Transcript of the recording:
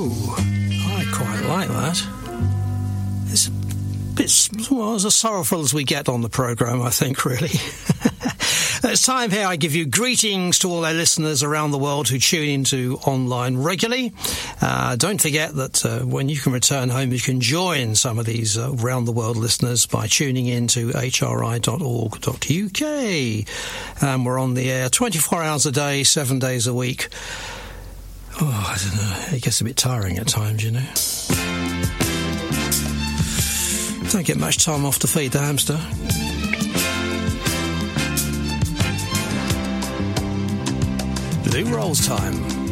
I quite like that. It's a bit, well, as sorrowful as we get on the programme, I think, really. It's time here I give you greetings to all our listeners around the world who tune into online regularly. Don't forget that when you can return home, you can join some of these round-the-world listeners by tuning in to hri.org.uk. We're on the air 24 hours a day, 7 days a week. Oh, I don't know. It gets a bit tiring at times, you know. Don't get much time off to feed the hamster. Lou Rolls time.